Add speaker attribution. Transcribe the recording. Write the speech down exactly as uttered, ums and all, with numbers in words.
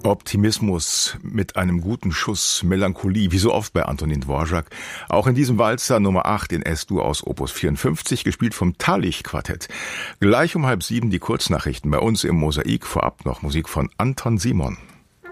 Speaker 1: Optimismus mit einem guten Schuss Melancholie, wie so oft bei Antonin Dvorak. Auch in diesem Walzer Nummer acht in S-Dur aus Opus vierundfünfzig, gespielt vom Talich-Quartett. Gleich um halb sieben die Kurznachrichten bei uns im Mosaik, vorab noch Musik von Anton Simon.